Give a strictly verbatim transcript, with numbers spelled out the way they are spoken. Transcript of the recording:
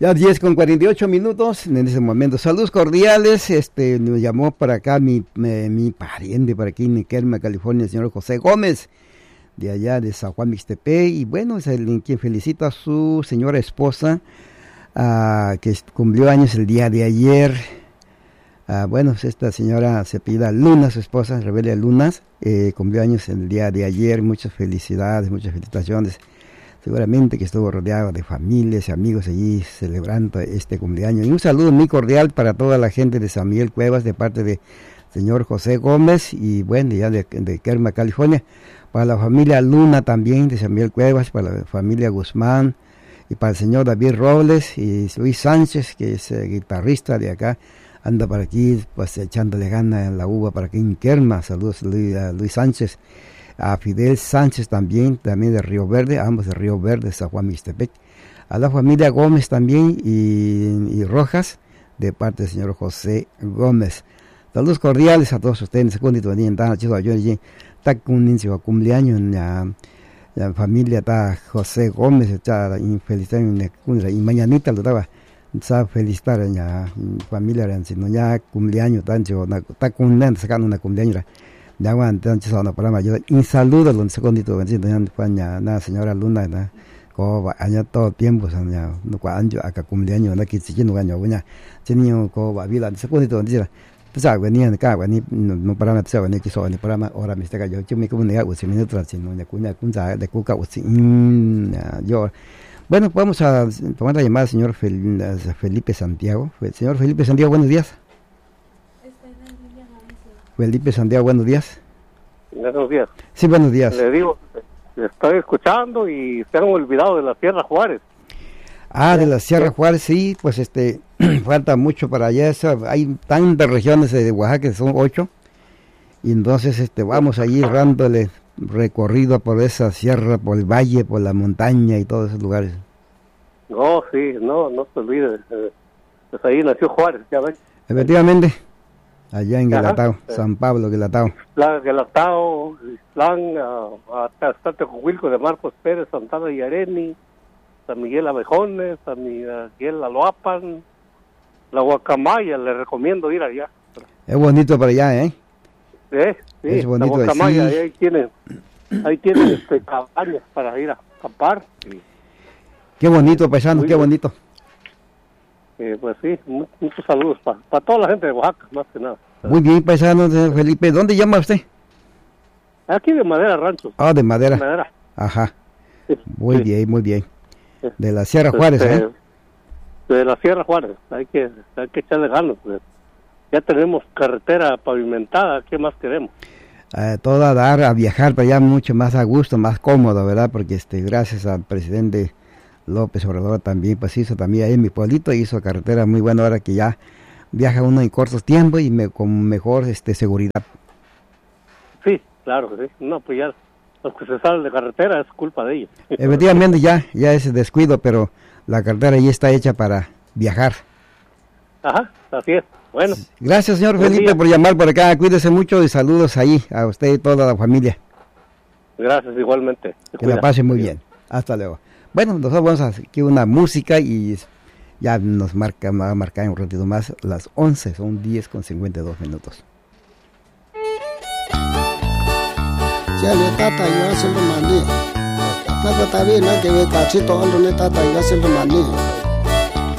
Ya diez con cuarenta y ocho minutos en ese momento. Saludos cordiales. Este nos llamó para acá mi, mi, mi pariente para aquí en Niquelma, California, el señor José Gómez, de allá de San Juan Mixtepec. Y bueno, es el quien felicita a su señora esposa, uh, que cumplió años el día de ayer. Uh, bueno, esta señora se apellida Luna, su esposa, Rebelia Lunas, eh, cumplió años el día de ayer. Muchas felicidades, muchas felicitaciones. Seguramente que estuvo rodeado de familias y amigos allí celebrando este cumpleaños. Y un saludo muy cordial para toda la gente de San Miguel Cuevas de parte de señor José Gómez y bueno, ya de, de Kerma, California. Para la familia Luna también de San Miguel Cuevas, para la familia Guzmán y para el señor David Robles y Luis Sánchez, que es eh, guitarrista de acá. Anda por aquí pues echándole gana en la uva para aquí en Kerma. Saludos Luis, a Luis Sánchez. A Fidel Sánchez también, también de Río Verde, ambos de Río Verde, San Juan Mixtepec. A la familia Gómez también y, y Rojas, de parte del señor José Gómez. Saludos cordiales a todos ustedes. Secundito, ni en tan chido yo allí. Está con un cumpleaños en la, la familia está José Gómez, está felicitando y mañanita lo estaba. Está felicitar en la familia, sino ya cumpleaños, está con una sacando una cumpleaños. Ya aguantan chisona para mayor y saludos los segunditos vencidos España la señora Luna na ko año todo tiempo sana no cuando acá cumpleaños la que se no gaño buena tenía ko va vida segundito decir pues algo venía acá ni no para me sabe ni que son ni para ahora me está yo yo me como nega usi minutos sino ya cuña kunza de cuca usi yo bueno vamos a tomar la llamada señor Felipe Santiago. Señor Felipe Santiago, buenos días. Felipe Santiago, buenos días. Buenos días. Sí, buenos días. Le digo, estoy escuchando y se han olvidado de la Sierra Juárez. Ah, de la Sierra Juárez, sí, pues este, falta mucho para allá. Eso, hay tantas regiones de Oaxaca, son ocho. Y entonces este, vamos allí dándole recorrido por esa sierra, por el valle, por la montaña y todos esos lugares. No, sí, no, no se olvide. Pues ahí nació Juárez, ya ven. Efectivamente. Allá en Guelatao, San Pablo, Guelatao. Guelatao, Islán, hasta Tecohuilco de Marcos Pérez, Santana y Areni, San Miguel Abejones, San Miguel Aloapan, la Guacamaya, le recomiendo ir allá. Es bonito para allá, ¿eh? ¿Eh? Sí, es bonito, la Guacamaya, sí. Ahí tienen, ahí tienen este, cabañas para ir a acampar. Qué bonito, paisano, qué bonito. Eh, pues sí, muchos saludos para pa toda la gente de Oaxaca, más que nada. Muy bien, paisano Felipe. ¿Dónde llama usted? Aquí de Madera Rancho. Ah, de Madera. De Madera. Ajá. Sí, muy sí. bien, muy bien. De la Sierra Juárez, este, ¿eh? De la Sierra Juárez. Hay que, hay que echarle ganas. Pues. Ya tenemos carretera pavimentada, ¿qué más queremos? Eh, todo a dar, a viajar para allá mucho más a gusto, más cómodo, ¿verdad? Porque este, gracias al presidente López Obrador también, pues hizo también ahí en mi pueblito, hizo carretera muy buena ahora que ya viaja uno en cortos tiempos y me, con mejor este seguridad. Sí, claro, sí. No, pues ya los que se salen de carretera es culpa de ellos. Efectivamente ya, ya es descuido, pero la carretera ya está hecha para viajar. Ajá, así es. Bueno. Gracias, señor Felipe, día. por llamar por acá. Cuídese mucho y saludos ahí a usted y toda la familia. Gracias, igualmente. Se que la pase muy bien. Hasta luego. Bueno, nosotros vamos a hacer aquí una música y ya nos marca, va a marcar en un ratito más las once, son diez con cincuenta y dos minutos. Chale tata yo hace lo maní. Tata está bien, hay que ver cachito, algo ne tata yo hace lo maní.